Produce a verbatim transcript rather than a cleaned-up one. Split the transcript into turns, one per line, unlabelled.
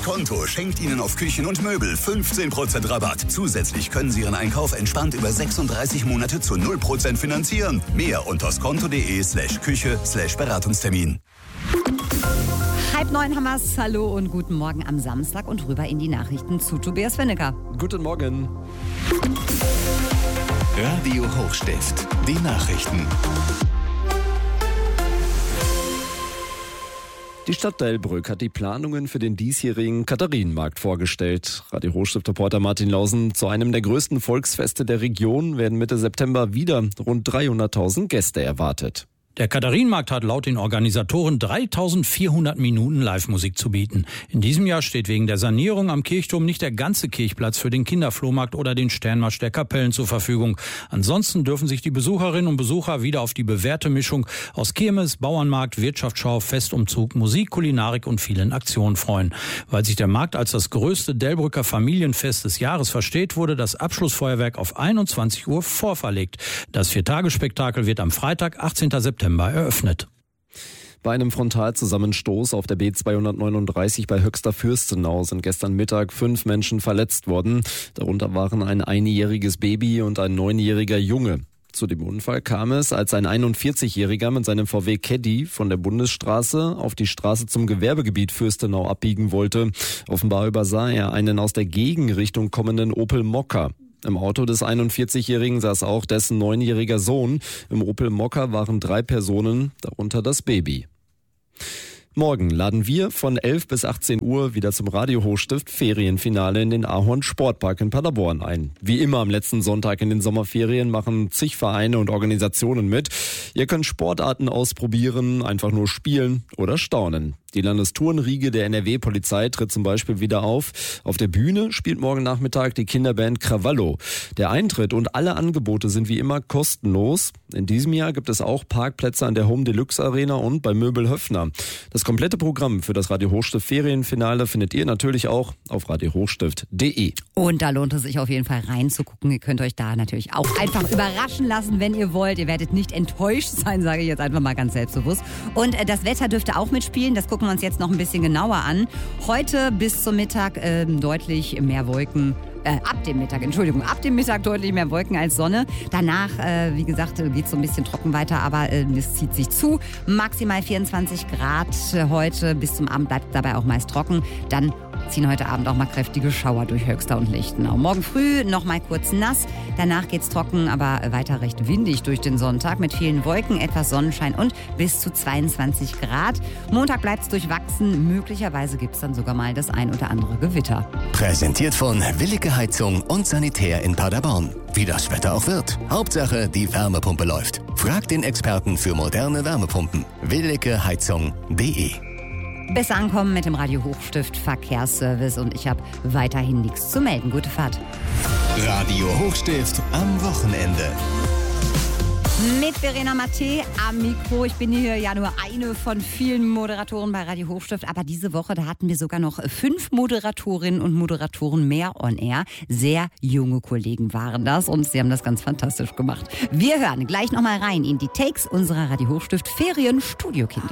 Konto schenkt Ihnen auf Küchen und Möbel fünfzehn Prozent Rabatt. Zusätzlich können Sie Ihren Einkauf entspannt über sechsunddreißig Monate zu null Prozent finanzieren. Mehr unter skonto.de slash Küche slash Beratungstermin.
Halb neun haben wir's. Hallo und guten Morgen am Samstag und rüber in die Nachrichten zu Tobias Wennecker.
Guten Morgen.
Radio Hochstift, die Nachrichten.
Die Stadt Delbrück hat die Planungen für den diesjährigen Katharinenmarkt vorgestellt. Radio Hochstift-Reporter Martin Lausen: Zu einem der größten Volksfeste der Region werden Mitte September wieder rund dreihunderttausend Gäste erwartet.
Der Katharinenmarkt hat laut den Organisatoren dreitausendvierhundert Minuten Live-Musik zu bieten. In diesem Jahr steht wegen der Sanierung am Kirchturm nicht der ganze Kirchplatz für den Kinderflohmarkt oder den Sternmarsch der Kapellen zur Verfügung. Ansonsten dürfen sich die Besucherinnen und Besucher wieder auf die bewährte Mischung aus Kirmes, Bauernmarkt, Wirtschaftsschau, Festumzug, Musik, Kulinarik und vielen Aktionen freuen. Weil sich der Markt als das größte Delbrücker Familienfest des Jahres versteht, wurde das Abschlussfeuerwerk auf einundzwanzig Uhr vorverlegt. Das Viertagesspektakel wird am Freitag, achtzehnten September eröffnet.
Bei einem Frontalzusammenstoß auf der B zweihundertneununddreißig bei Höxter Fürstenau sind gestern Mittag fünf Menschen verletzt worden. Darunter waren ein einjähriges Baby und ein neunjähriger Junge. Zu dem Unfall kam es, als ein einundvierzigjähriger mit seinem V W Caddy von der Bundesstraße auf die Straße zum Gewerbegebiet Fürstenau abbiegen wollte. Offenbar übersah er einen aus der Gegenrichtung kommenden Opel Mokka. Im Auto des einundvierzigjährigen saß auch dessen neunjähriger Sohn. Im Opel Mokka waren drei Personen, darunter das Baby. Morgen laden wir von elf bis achtzehn Uhr wieder zum Radio Hochstift Ferienfinale in den Ahorn Sportpark in Paderborn ein. Wie immer am letzten Sonntag in den Sommerferien machen zig Vereine und Organisationen mit. Ihr könnt Sportarten ausprobieren, einfach nur spielen oder staunen. Die Landestourenriege der N R W-Polizei tritt zum Beispiel wieder auf. Auf der Bühne spielt morgen Nachmittag die Kinderband Krawallo. Der Eintritt und alle Angebote sind wie immer kostenlos. In diesem Jahr gibt es auch Parkplätze an der Home Deluxe Arena und bei Möbel Höffner. Das komplette Programm für das Radio Hochstift Ferienfinale findet ihr natürlich auch auf radio hochstift punkt de.
Und da lohnt es sich auf jeden Fall reinzugucken. Ihr könnt euch da natürlich auch einfach überraschen lassen, wenn ihr wollt. Ihr werdet nicht enttäuscht sein, sage ich jetzt einfach mal ganz selbstbewusst. Und äh, das Wetter dürfte auch mitspielen. Das gucken wir uns jetzt noch ein bisschen genauer an. Heute bis zum Mittag äh, deutlich mehr Wolken. Äh, ab dem Mittag, Entschuldigung, ab dem Mittag deutlich mehr Wolken als Sonne. Danach, äh, wie gesagt, geht es so ein bisschen trocken weiter, aber äh, es zieht sich zu. Maximal vierundzwanzig Grad heute, bis zum Abend bleibt dabei auch meist trocken. Dann ziehen heute Abend auch mal kräftige Schauer durch Höxter und Lichtenau. Morgen früh noch mal kurz nass, danach geht's trocken, aber weiter recht windig durch den Sonntag mit vielen Wolken, etwas Sonnenschein und bis zu zweiundzwanzig Grad. Montag bleibt's durchwachsen, möglicherweise gibt's dann sogar mal das ein oder andere Gewitter.
Präsentiert von Willige Heizung und Sanitär in Paderborn. Wie das Wetter auch wird. Hauptsache, die Wärmepumpe läuft. Fragt den Experten für moderne Wärmepumpen. willige heizung punkt de.
Besser ankommen mit dem Radio Hochstift Verkehrsservice und ich habe weiterhin nichts zu melden. Gute Fahrt.
Radio Hochstift am Wochenende.
Mit Verena Matte am Mikro. Ich bin hier ja nur eine von vielen Moderatoren bei Radio Hochstift, aber diese Woche, da hatten wir sogar noch fünf Moderatorinnen und Moderatoren mehr on air. Sehr junge Kollegen waren das und sie haben das ganz fantastisch gemacht. Wir hören gleich nochmal rein in die Takes unserer Radio Hochstift Ferien-Studiokinder.